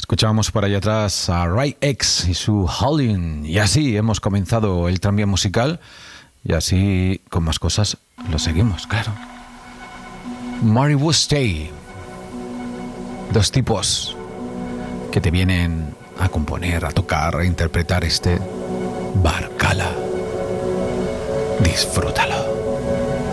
Escuchábamos por allá atrás a Ray X y su Howlin'. Y así hemos comenzado el tranvía musical. Y así, con más cosas, lo seguimos, claro. Mary Woostay. Dos tipos que te vienen a componer, a tocar, a interpretar este Barcala. Disfrútalo.